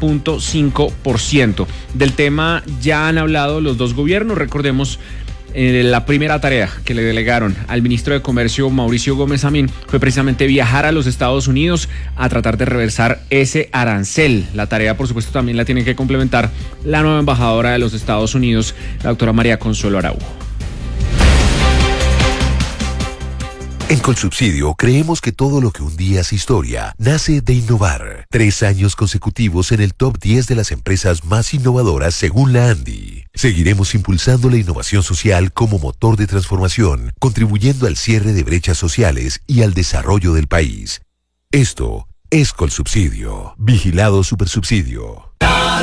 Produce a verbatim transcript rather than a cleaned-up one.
punto cinco por ciento. Del tema ya han hablado los dos gobiernos. Recordemos, eh, la primera tarea que le delegaron al ministro de Comercio, Mauricio Gómez Amín, fue precisamente viajar a los Estados Unidos a tratar de reversar ese arancel. La tarea, por supuesto, también la tiene que complementar la nueva embajadora de los Estados Unidos, la doctora María Consuelo Araujo. En Colsubsidio creemos que todo lo que un día es historia nace de innovar. Tres años consecutivos en el top diez de las empresas más innovadoras según la ANDI. Seguiremos impulsando la innovación social como motor de transformación, contribuyendo al cierre de brechas sociales y al desarrollo del país. Esto es Colsubsidio. Vigilado Supersubsidio.